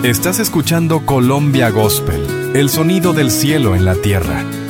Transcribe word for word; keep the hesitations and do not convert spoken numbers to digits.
Estás escuchando Colombia Gospel, el sonido del cielo en la tierra.